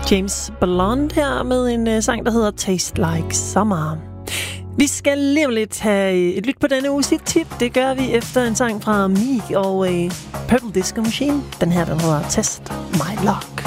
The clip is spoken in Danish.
James Blunt her med en sang, der hedder Taste Like Summer. Vi skal lige om lidt have et lyt på denne uges tip. Det gør vi efter en sang fra Meek og Purple Disco Machine. Den her, den hedder Test My Love.